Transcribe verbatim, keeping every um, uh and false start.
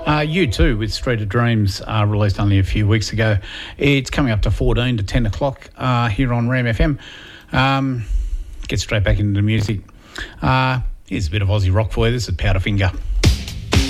Uh, U two with Street of Dreams, uh, released only a few weeks ago. It's coming up to fourteen to ten o'clock uh, here on Ram F M. Um, get straight back into the music. Uh, here's a bit of Aussie rock for you. This is Powderfinger.